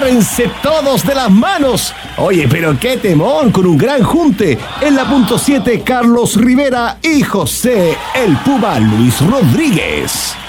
Agárrense todos de las manos. Oye, pero qué temón, con un gran junte. En la punto 7, Carlos Rivera y José el Puma Luis Rodríguez.